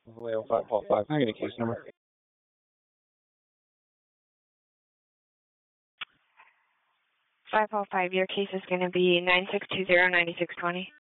Vallejo 555. Can I get a case number? 505, your case is going to be 9620-9620.